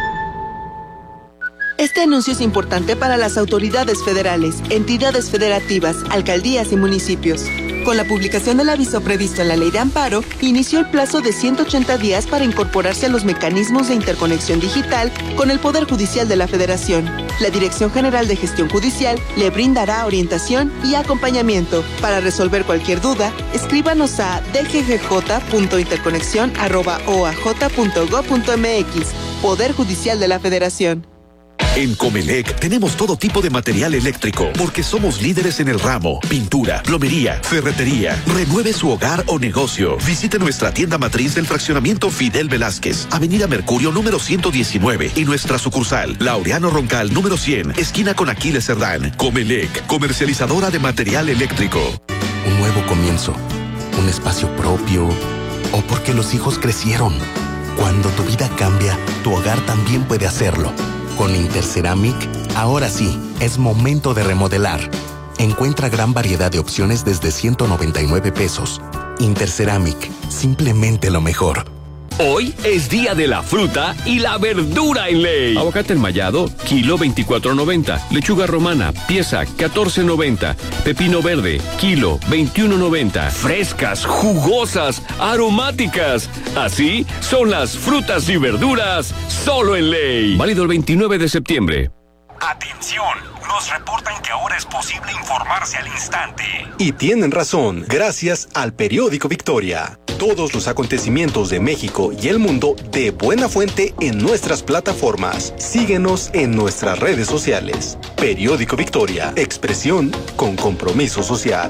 Este anuncio es importante para las autoridades federales, entidades federativas, alcaldías y municipios. Con la publicación del aviso previsto en la Ley de Amparo, inició el plazo de ciento ochenta días para incorporarse a los mecanismos de interconexión digital con el Poder Judicial de la Federación. La Dirección General de Gestión Judicial le brindará orientación y acompañamiento. Para resolver cualquier duda, escríbanos a d g g j punto interconexión arroba o a j punto gob punto m x. Poder Judicial de la Federación. En Comelec tenemos todo tipo de material eléctrico porque somos líderes en el ramo: pintura, plomería, ferretería. Renueve su hogar o negocio. Visite nuestra tienda matriz del fraccionamiento Fidel Velázquez, Avenida Mercurio número ciento diecinueve, y nuestra sucursal Laureano Roncal número cien, esquina con Aquiles Cerdán. Comelec, comercializadora de material eléctrico. Un nuevo comienzo, un espacio propio, o porque los hijos crecieron. Cuando tu vida cambia, tu hogar también puede hacerlo. Con Interceramic, ahora sí, es momento de remodelar. Encuentra gran variedad de opciones desde ciento noventa y nueve pesos. Interceramic, simplemente lo mejor. Hoy es día de la fruta y la verdura en Ley. Aguacate enmayado, kilo veinticuatro noventa. Lechuga romana, pieza catorce noventa. Pepino verde, kilo veintiuno noventa. Frescas, jugosas, aromáticas. Así son las frutas y verduras solo en Ley. Válido el veintinueve de septiembre. ¡Atención! Nos reportan que ahora es posible informarse al instante. Y tienen razón, gracias al periódico Victoria. Todos los acontecimientos de México y el mundo de buena fuente en nuestras plataformas. Síguenos en nuestras redes sociales. Periódico Victoria, expresión con compromiso social.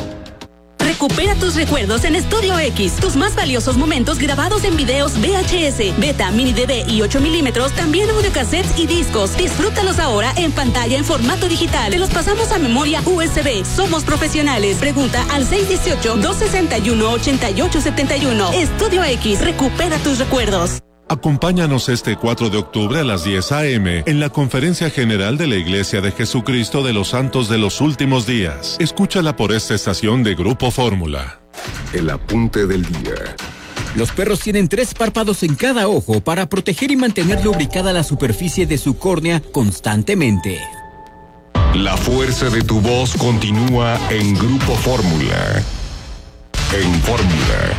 Recupera tus recuerdos en Estudio X. Tus más valiosos momentos grabados en videos V H S, Beta, Mini D V y ocho milímetros, también audiocassettes y discos. Disfrútalos ahora en pantalla en formato digital. Te los pasamos a memoria U S B. Somos profesionales. Pregunta al seis uno ocho, dos seis uno, ocho ocho siete uno. Estudio X. Recupera tus recuerdos. Acompáñanos este cuatro de octubre a las diez a eme en la Conferencia General de la Iglesia de Jesucristo de los Santos de los Últimos Días. Escúchala por esta estación de Grupo Fórmula. El apunte del día. Los perros tienen tres párpados en cada ojo para proteger y mantener lubricada la superficie de su córnea constantemente. La fuerza de tu voz continúa en Grupo Fórmula. En Fórmula.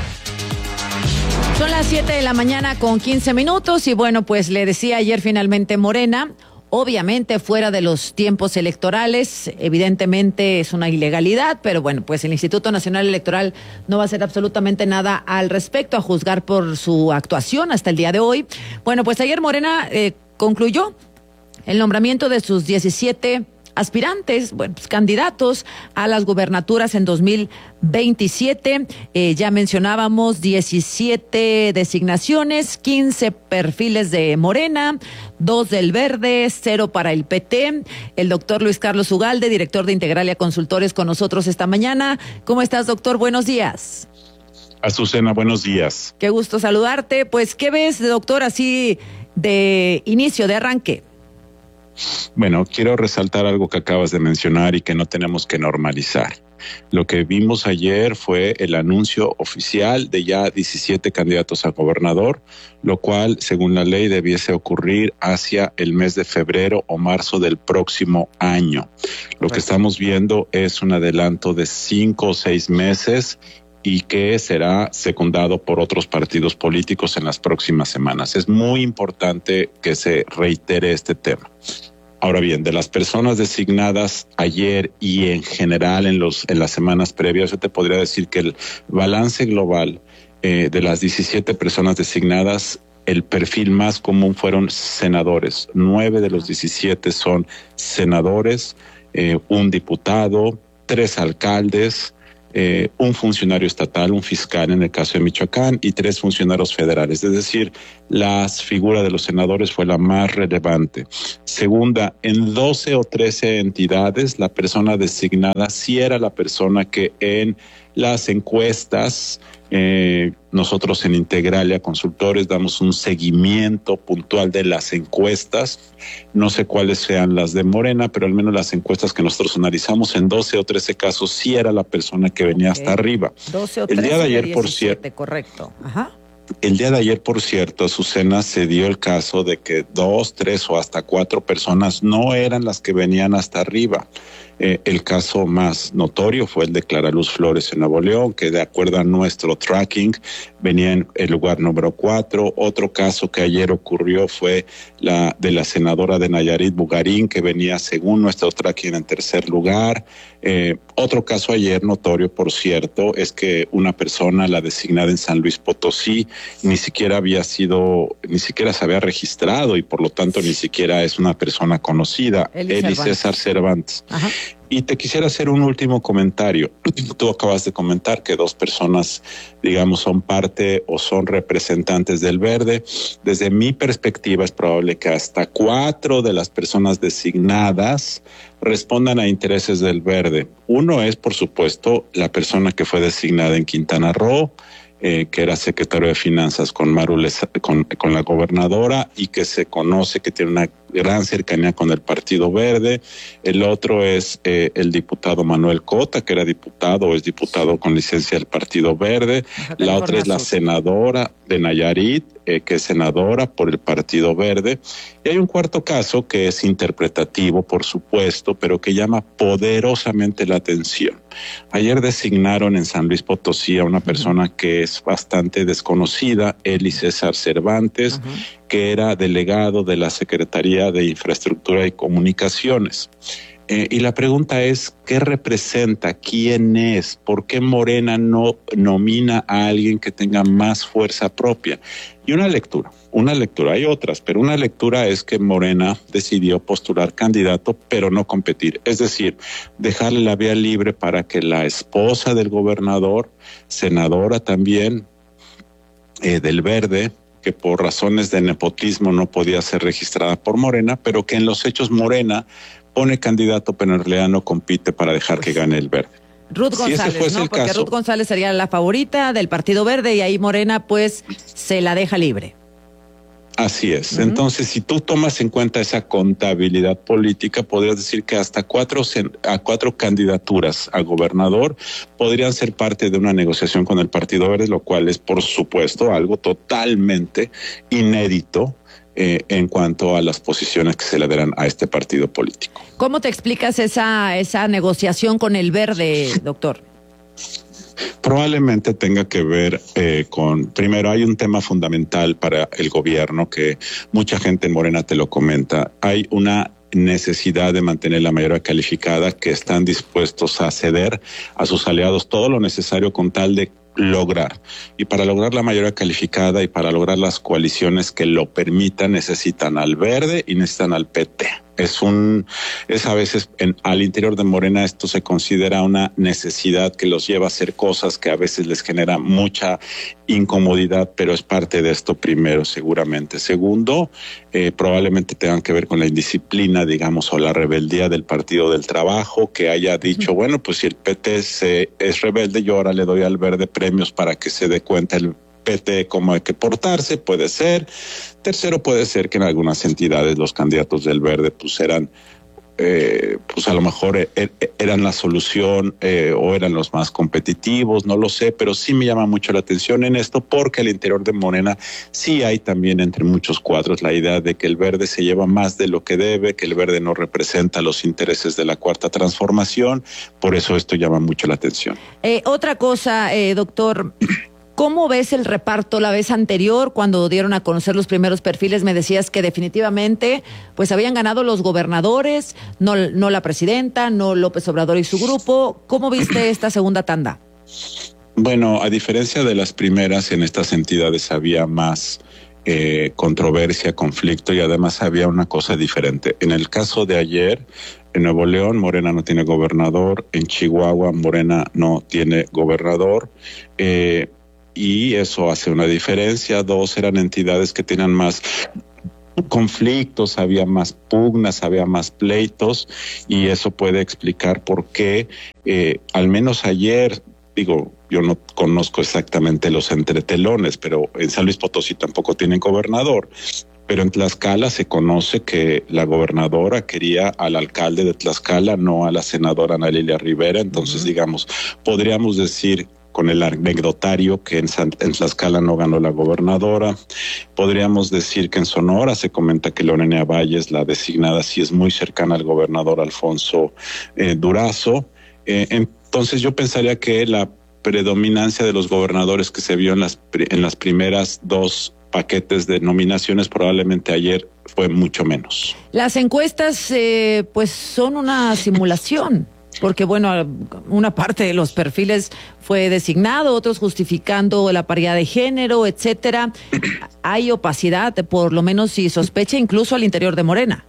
Son las siete de la mañana con quince minutos y bueno, pues le decía ayer finalmente Morena, obviamente fuera de los tiempos electorales, evidentemente es una ilegalidad, pero bueno, pues el Instituto Nacional Electoral no va a hacer absolutamente nada al respecto, a juzgar por su actuación hasta el día de hoy. Bueno, pues ayer Morena eh, concluyó el nombramiento de sus diecisiete aspirantes, bueno, pues candidatos a las gubernaturas en dos mil veintisiete. Eh, ya mencionábamos diecisiete designaciones, quince perfiles de Morena, dos del Verde, cero para el P T. El doctor Luis Carlos Ugalde, director de Integralia Consultores, con nosotros esta mañana. ¿Cómo estás, doctor? Buenos días. Azucena, buenos días. Qué gusto saludarte. Pues, ¿qué ves, doctor, así de inicio, de arranque? Bueno, quiero resaltar algo que acabas de mencionar y que no tenemos que normalizar. Lo que vimos ayer fue el anuncio oficial de ya diecisiete candidatos a gobernador, lo cual, según la ley, debiese ocurrir hacia el mes de febrero o marzo del próximo año. Lo que estamos viendo es un adelanto de cinco o seis meses y que será secundado por otros partidos políticos en las próximas semanas. Es muy importante que se reitere este tema. Ahora bien, de las personas designadas ayer y en general en los en las semanas previas, yo te podría decir que el balance global eh, de las diecisiete personas designadas, el perfil más común fueron senadores. Nueve de los diecisiete son senadores, eh, un diputado, tres alcaldes, eh, un funcionario estatal, un fiscal en el caso de Michoacán y tres funcionarios federales. Es decir, la figura de los senadores fue la más relevante. Segunda, en doce o trece entidades, la persona designada sí era la persona que en las encuestas, eh, nosotros en Integralia Consultores damos un seguimiento puntual de las encuestas. No sé cuáles sean las de Morena, pero al menos las encuestas que nosotros analizamos en doce o trece casos sí era la persona que venía okay. hasta arriba. doce o trece El día de ayer, por cierto. Correcto. Ajá. El día de ayer, por cierto, Azucena, se dio el caso de que dos, tres o hasta cuatro personas no eran las que venían hasta arriba. Eh, el caso más notorio fue el de Clara Luz Flores en Nuevo León, que de acuerdo a nuestro tracking venía en el lugar número cuatro. Otro caso que ayer ocurrió fue la de la senadora de Nayarit, Bugarín, que venía según nuestro tracking en tercer lugar. Eh, otro caso ayer notorio, por cierto, es que una persona, la designada en San Luis Potosí, ni siquiera había sido, ni siquiera se había registrado y por lo tanto ni siquiera es una persona conocida, Eli, Eli César Cervantes. Ajá. Y te quisiera hacer un último comentario. Tú acabas de comentar que dos personas, digamos, son parte o son representantes del Verde. Desde mi perspectiva es probable que hasta cuatro de las personas designadas respondan a intereses del Verde. Uno es, por supuesto, la persona que fue designada en Quintana Roo, Eh, que era secretario de Finanzas con Maru Leza, con, con la gobernadora y que se conoce que tiene una gran cercanía con el Partido Verde. El otro es eh, el diputado Manuel Cota, que era diputado o es diputado con licencia del Partido Verde. La otra es la senadora de Nayarit, eh, que es senadora por el Partido Verde. Y hay un cuarto caso que es interpretativo, por supuesto, pero que llama poderosamente la atención. Ayer designaron en San Luis Potosí a una persona que es bastante desconocida, Eli César Cervantes, uh-huh. que era delegado de la Secretaría de Infraestructura y Comunicaciones. Eh, y la pregunta es, ¿qué representa? ¿Quién es? ¿Por qué Morena no nomina a alguien que tenga más fuerza propia? Y una lectura, una lectura, hay otras, pero una lectura es que Morena decidió postular candidato, pero no competir. Es decir, dejarle la vía libre para que la esposa del gobernador, senadora también eh, del Verde, que por razones de nepotismo no podía ser registrada por Morena, pero que en los hechos Morena pone candidato, pero en realidad no compite para dejar que gane el Verde. Ruth González, si ¿no? Porque caso, Ruth González sería la favorita del Partido Verde y ahí Morena pues se la deja libre. Así es. Uh-huh. Entonces, si tú tomas en cuenta esa contabilidad política, podrías decir que hasta cuatro, a cuatro candidaturas a gobernador podrían ser parte de una negociación con el Partido Verde, lo cual es, por supuesto, algo totalmente inédito Eh, en cuanto a las posiciones que se le darán a este partido político. ¿Cómo te explicas esa, esa negociación con el Verde, doctor? Probablemente tenga que ver eh, con, primero hay un tema fundamental para el gobierno que mucha gente en Morena te lo comenta, hay una necesidad de mantener la mayoría calificada que están dispuestos a ceder a sus aliados todo lo necesario con tal de lograr. Y para lograr la mayoría calificada y para lograr las coaliciones que lo permitan, necesitan al Verde y necesitan al P T. Es un, es a veces en, al interior de Morena esto se considera una necesidad que los lleva a hacer cosas que a veces les genera mucha incomodidad, pero es parte de esto primero, seguramente. Segundo, eh, probablemente tengan que ver con la indisciplina, digamos, o la rebeldía del Partido del Trabajo, que haya dicho, uh-huh. bueno, pues si el P T se, es rebelde, yo ahora le doy al Verde premios para que se dé cuenta el P T cómo hay que portarse, puede ser. Tercero, puede ser que en algunas entidades los candidatos del Verde pues eran, eh, pues a lo mejor er, eran la solución eh, o eran los más competitivos, no lo sé, pero sí me llama mucho la atención en esto porque al interior de Morena sí hay también entre muchos cuadros la idea de que el Verde se lleva más de lo que debe, que el Verde no representa los intereses de la Cuarta Transformación, por eso esto llama mucho la atención. Eh, otra cosa, eh, doctor... ¿Cómo ves el reparto la vez anterior cuando dieron a conocer los primeros perfiles? Me decías que definitivamente pues habían ganado los gobernadores, no, no la presidenta, no López Obrador y su grupo. ¿Cómo viste esta segunda tanda? Bueno, a diferencia de las primeras, en estas entidades había más eh, controversia, conflicto, y además había una cosa diferente. En el caso de ayer, en Nuevo León, Morena no tiene gobernador. En Chihuahua, Morena no tiene gobernador. Eh, y eso hace una diferencia. Dos, eran entidades que tenían más conflictos, había más pugnas, había más pleitos, y eso puede explicar por qué, eh, al menos ayer, digo, yo no conozco exactamente los entretelones, pero en San Luis Potosí tampoco tienen gobernador. Pero en Tlaxcala se conoce que la gobernadora quería al alcalde de Tlaxcala, no a la senadora Ana Lilia Rivera. Entonces, uh-huh. digamos, podríamos decir con el anecdotario que en, San, en Tlaxcala no ganó la gobernadora. Podríamos decir que en Sonora se comenta que Lorena Valles, la designada, sí es muy cercana al gobernador Alfonso eh, Durazo. Eh, entonces yo pensaría que la predominancia de los gobernadores que se vio en las, en las primeras dos paquetes de nominaciones probablemente ayer fue mucho menos. Las encuestas eh, pues son una simulación, porque bueno, una parte de los perfiles fue designado, otros justificando la paridad de género, etcétera. Hay opacidad, por lo menos y sospecha incluso al interior de Morena.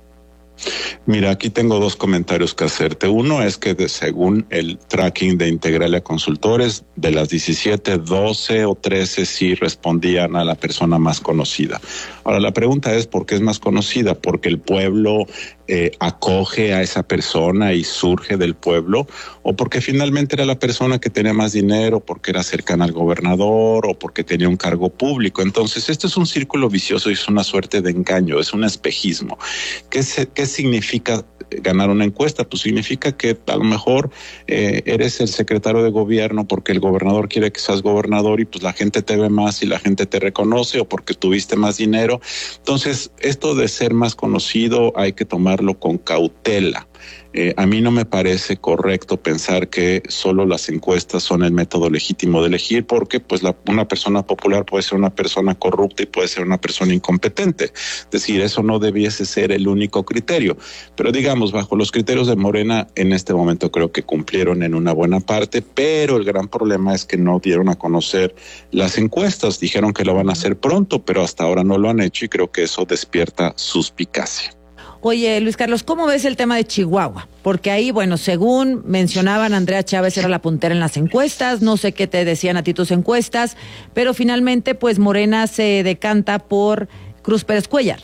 Mira, aquí tengo dos comentarios que hacerte. Uno es que de, según el tracking de Integralia Consultores, de las diecisiete, doce o trece sí respondían a la persona más conocida. Ahora, la pregunta es, ¿por qué es más conocida? ¿Porque el pueblo eh, acoge a esa persona y surge del pueblo? ¿O porque finalmente era la persona que tenía más dinero, porque era cercana al gobernador o porque tenía un cargo público? Entonces, esto es un círculo vicioso y es una suerte de engaño, es un espejismo. ¿Qué, se, qué significa ganar una encuesta? Pues significa que a lo mejor eh, eres el secretario de gobierno porque el gobernador quiere que seas gobernador y pues la gente te ve más y la gente te reconoce, o porque tuviste más dinero. Entonces, esto de ser más conocido hay que tomarlo con cautela. Eh, a mí no me parece correcto pensar que solo las encuestas son el método legítimo de elegir, porque pues la, una persona popular puede ser una persona corrupta y puede ser una persona incompetente. Es decir, eso no debiese ser el único criterio. Pero digamos, bajo los criterios de Morena, en este momento creo que cumplieron en una buena parte, pero el gran problema es que no dieron a conocer las encuestas. Dijeron que lo van a hacer pronto, pero hasta ahora no lo han hecho, y creo que eso despierta suspicacia. Oye, Luis Carlos, ¿cómo ves el tema de Chihuahua? Porque ahí, bueno, según mencionaban, Andrea Chávez era la puntera en las encuestas, no sé qué te decían a ti tus encuestas, pero finalmente, pues Morena se decanta por Cruz Pérez Cuéllar.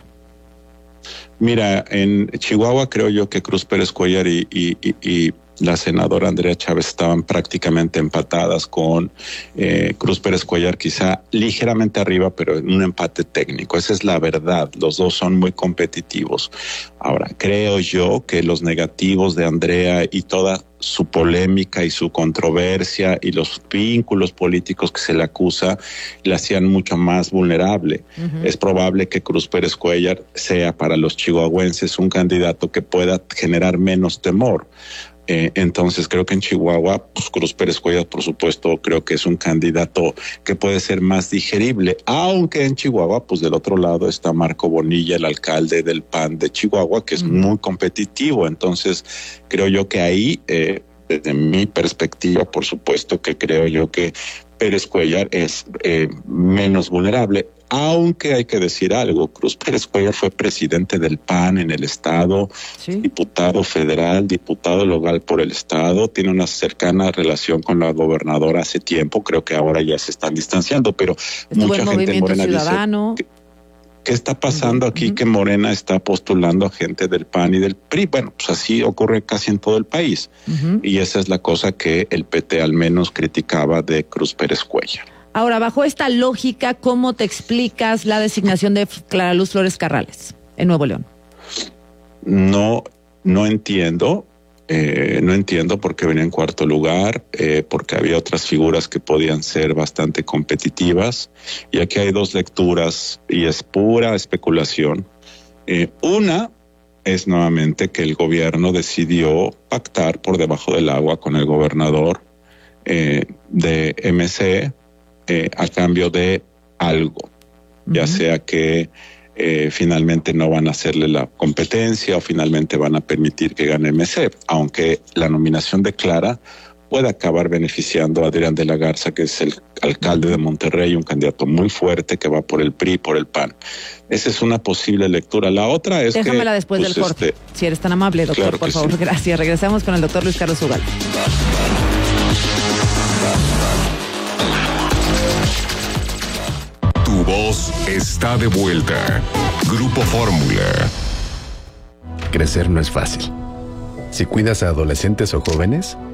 Mira, en Chihuahua creo yo que Cruz Pérez Cuéllar y, y, y, y la senadora Andrea Chávez estaban prácticamente empatadas, con eh, Cruz Pérez Cuéllar quizá ligeramente arriba, pero en un empate técnico. Esa es la verdad. Los dos son muy competitivos. Ahora, creo yo que los negativos de Andrea y toda su polémica y su controversia y los vínculos políticos que se le acusa la hacían mucho más vulnerable. Uh-huh. Es probable que Cruz Pérez Cuéllar sea para los chihuahuenses un candidato que pueda generar menos temor. Eh, entonces creo que en Chihuahua, pues Cruz Pérez Cuéllar, por supuesto, creo que es un candidato que puede ser más digerible, aunque en Chihuahua, pues del otro lado está Marco Bonilla, el alcalde del P A N de Chihuahua, que es mm. muy competitivo. Entonces creo yo que ahí, eh, desde mi perspectiva, por supuesto que creo yo que Pérez Cuéllar es eh, menos vulnerable. Aunque hay que decir algo, Cruz Pérez Cuéllar fue presidente del P A N en el estado, ¿sí? Diputado federal, diputado local por el estado, tiene una cercana relación con la gobernadora hace tiempo, creo que ahora ya se están distanciando, pero Estuvo mucha gente en Morena ciudadano. dice, ¿qué, ¿qué está pasando aquí? Uh-huh. Que Morena está postulando a gente del P A N y del P R I. Bueno, pues así ocurre casi en todo el país. Uh-huh. Y esa es la cosa que el P T al menos criticaba de Cruz Pérez Cuéllar. Ahora, bajo esta lógica, ¿cómo te explicas la designación de Clara Luz Flores Carrales en Nuevo León? No, no entiendo, eh, no entiendo por qué venía en cuarto lugar, eh, porque había otras figuras que podían ser bastante competitivas, y aquí hay dos lecturas y es pura especulación. Eh, una es nuevamente que el gobierno decidió pactar por debajo del agua con el gobernador eh, de M C Eh, a cambio de algo, uh-huh. ya sea que eh, finalmente no van a hacerle la competencia o finalmente van a permitir que gane M C, aunque la nominación de Clara puede acabar beneficiando a Adrián de la Garza, que es el alcalde de Monterrey, un candidato muy fuerte que va por el P R I, por el P A N. Esa es una posible lectura. La otra es Déjamela que... Déjamela después pues, del corte, este, si eres tan amable, doctor, claro por que favor. sí. Gracias. Regresamos con el doctor Luis Carlos Ugal. Tu voz está de vuelta. Grupo Fórmula. Crecer no es fácil. Si cuidas a adolescentes o jóvenes,